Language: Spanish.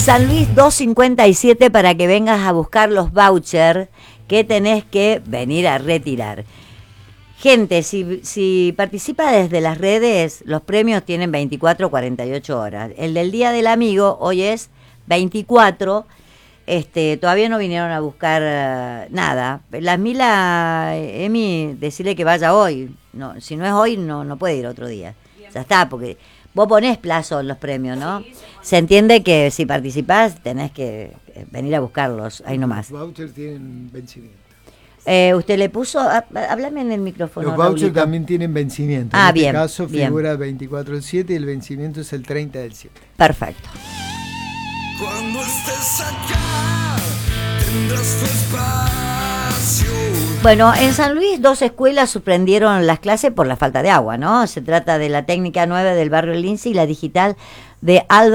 San Luis 257 para que vengas a buscar los vouchers que tenés que venir a retirar. Gente, si participa desde las redes, los premios tienen 24 o 48 horas. El del Día del Amigo hoy es 24. Todavía no vinieron a buscar nada. Las Mila, Emi, decirle que vaya hoy. No, si no es hoy, no puede ir otro día. Ya está, porque vos ponés plazo en los premios, ¿no? Sí, se entiende que si participás tenés que venir a buscarlos, ahí nomás. Los vouchers tienen vencimiento. Usted le puso, háblame en el micrófono. Los vouchers Raulito. también tienen vencimiento. En este caso figura 24 del 7 y el vencimiento es el 30 del 7. Perfecto. Cuando estés acá, tendrás tu espacio. Bueno, en San Luis 2 escuelas suspendieron las clases por la falta de agua, ¿no? Se trata de la técnica 9 del barrio Lince y la digital de Alba